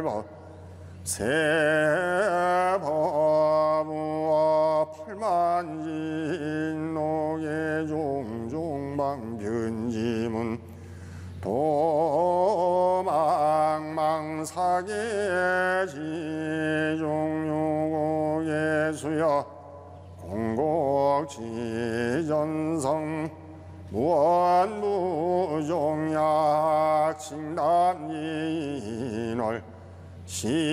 세법무와 팔만진록의 종종방변지문 도망망사계 지종요고예수여 공곡지전성 무언무종약 칭단인월